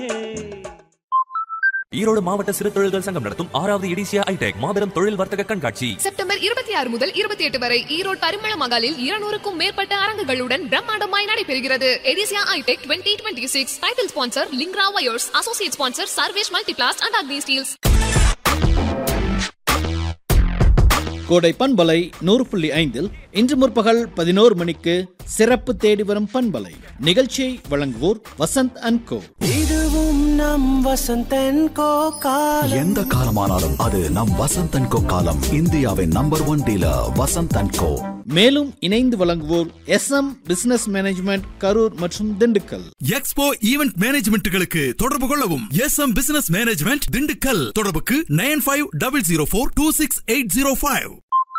ஈரோடு மாவட்ட சிறு தொழில்கள் சங்கம் நடத்தும் 6வது எடிசியா ஐடெக் மாபெரும் தொழில் வர்த்தக கண்காட்சி செப்டம்பர் 26 முதல் 28 வரை ஈரோடு பரிமள மகாலில் 200க்கும் மேற்பட்ட அரங்குகளுடன் பிரம்மாண்டமாய் நடைபெறுகிறது. எடிசியா ஐடெக் 2026 title sponsor லிங்க்ரா wires, associate sponsor Sarvesh Multiplast and Agni Steeles. கோடை பண்பலை 100.5 இன்று முற்பகல் 11 மணிக்கு சிறப்பு தேடி வரும் பண்பலை நிகழ்ச்சியை வழங்குவோர் வசந்த் அண்ட் கோ. இதுவும் நம் வசந்த் அண்ட் கோ காலம். எந்த காலமானாலும் அது நம் வசந்த் அண்ட் கோ காலம். இந்தியாவின் நம்பர் 1 டீலர் வசந்த் அண்ட் கோ. மேலும் இணைந்து வழங்குவோர் SM பிசினஸ் மேனேஜ்மெண்ட் கரூர் மற்றும் திண்டுக்கல். எக்ஸ்போ ஈவென்ட் மேனேஜ்மெண்ட்களுக்கு தொடர்பு கொள்ளவும். SM business management Dindigul. தொடர்புக்கு 9500426805.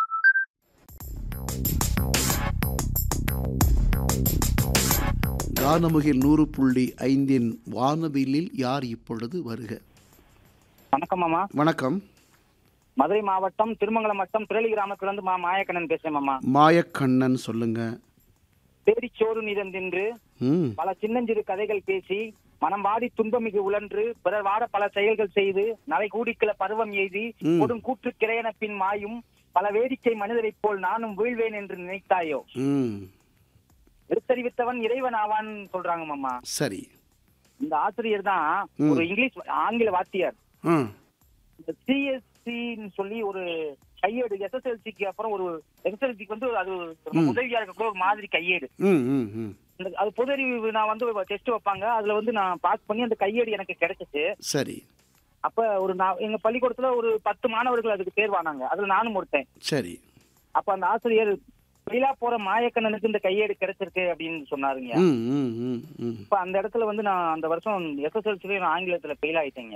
கானமுகில் 100.5 வானவில்லில் யார் இப்பொழுது வருக? வணக்கம் மாமா. வணக்கம். மதுரை மாவட்டம் திருமங்கலம் வட்டம் திரளி கிராமத்திலிருந்து மாயக்கண்ணன் பேசுறேன் மாமா. மாயக்கண்ணன் சொல்லுங்க. தேடிச்சோறு நீதம் தின்று பல சின்னஞ்சிறு கதைகள் பேசி மனம் வாடி துன்பமிகு உழன்று பிறர் வாட பல செயல்கள் செய்து நலை கூடிக்கிற பருவம் எய்தி கொடும் கூற்று கிரையன பின் மாயும் பல வேடிக்கை மனிதரைப் போல் நானும் வீழ்வேன் என்று நினைத்தாயோ. எடுத்தறிவித்தவன் இறைவன் ஆவான் சொல்றாங்க மாமா. சரி. இந்த ஆசிரியர் தான் ஒரு இங்கிலீஷ் ஆங்கில வாத்தியார். இந்த CSC சொல்லி ஒரு கையேடு SSLCக்கு அப்புறம் ஒரு SSLCக்கு வந்து அது உதவியா இருக்க ஒரு மாதிரி கையேடு. அது பொதறிவு நான் வந்து டெஸ்ட் வைப்பாங்க. அதுல வந்து நான் பாஸ் பண்ணி அந்த கையேடு எனக்கு கிடைச்சிச்சு. சரி. அப்ப எங்க பள்ளிக்கூடத்துல ஒரு 10 மாணவர்கள் அதுக்கு தேர்வானாங்க. அதுல நானும் ஒருத்தன். சரி. அப்ப அந்த ஆசிரியர் வெளியிலா போற மாயக்கண்ணனுக்கு இந்த கையேடு கிடைச்சிருக்கு அப்படின்னு சொன்னாருங்க. இப்ப அந்த இடத்துல வந்து நான் அந்த வருஷம் SSLC ஆங்கிலத்துல ஃபெயில் ஆயிட்டேங்க.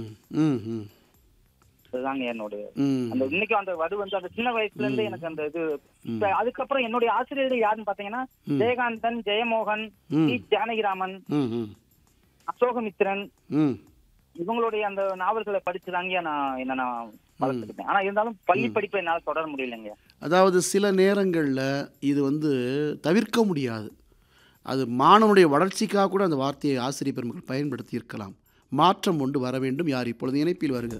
அதுதாங்க என்னோட அந்த இன்னைக்கு அந்த அது வந்து அந்த சின்ன வயசுல இருந்து எனக்கு அந்த இது. அதுக்கப்புறம் என்னுடைய ஆசிரியர்கள் யாருன்னு பாத்தீங்கன்னா ஜெயகாந்தன், ஜெயமோகன், ஜானகிராமன், அசோகமித்ரன் இவங்களுடைய அந்த நாவல்களை படிச்சுதாங்க நான் வளர்த்துக்கிட்டேன். ஆனா இருந்தாலும் பள்ளி படிப்பை என்னால தொடர முடியலைங்க. அதாவது சில நேரங்கள்ல இது வந்து தவிர்க்க முடியாது. அது மாணவனுடைய வளர்ச்சிக்காக கூட அந்த வார்த்தையை ஆசிரியர் பெருமக்கள் பயன்படுத்தி இருக்கலாம். மாற்றம் கொண்டு வர வேண்டும். யார் இப்பொழுது இணைப்பில் வருக?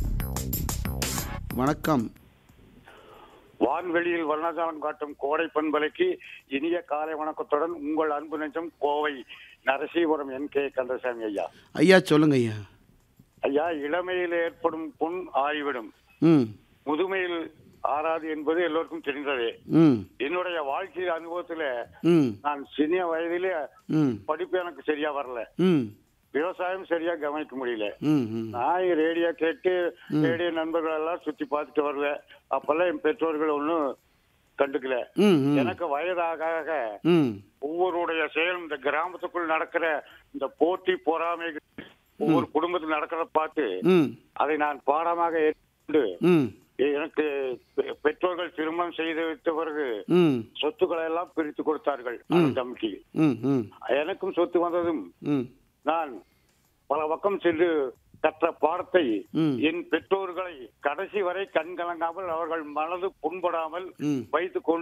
வணக்கம். வான்வெளியில் வர்ணஜாலம் காட்டும் கோடை பண்பலைக்கு இனிய காலை வணக்கத்துடன் உங்கள் அன்பு நெஞ்சம் கோவை நரசீபுரம் NK கந்தசாமி ஐயா. ஐயா சொல்லுங்க ஐயா. ஐயா, இளமையில் ஏற்படும் புண் ஆறிவிடும், முதுமையில் ஆறாது என்பது எல்லோருக்கும் தெரிந்ததே. என்னுடைய வாழ்க்கை அனுபவத்துல நான் சின்ன வயதிலே படிப்பு எனக்கு சரியா வரல, விவசாயம் சரியா கவனிக்க முடியல. நான் ரேடியோ கேட்டு ரேடியோ நண்பர்கள் எல்லாம் சுத்தி பார்த்துட்டு வருவேன். அப்பெல்லாம் என் பெற்றோர்கள் ஒன்னும் கண்டுக்கல. எனக்கு வயதாக ஒவ்வொருடைய செயலும் இந்த கிராமத்துக்குள் நடக்கிற இந்த போட்டி பொறாமை ஒவ்வொரு குடும்பத்தில் நடக்கிறத பார்த்து அதை நான் பாடமாக ஏற்று எனக்கு பெற்றோர்கள் திருமணம் செய்து வைத்த பிறகு சொத்துக்களை எல்லாம் பிரித்து கொடுத்தார்கள். தம்பிக்கு எனக்கும் சொத்து வந்ததும் நான் பல பக்கம் சென்று கற்ற பாடத்தை என் பெற்றோர்களை கடைசி வரை கண்கலங்காமல் அவர்கள் மனது புண்படாமல் வைத்துக் கொண்டு